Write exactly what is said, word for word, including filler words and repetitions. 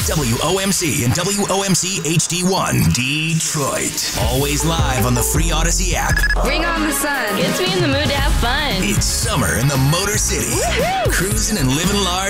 W O M C and W O M C H D one, Detroit. Always live on the free Odyssey app. Bring on the sun. Gets me in the mood to have fun. It's summer in the Motor City. Woohoo! Cruising and living large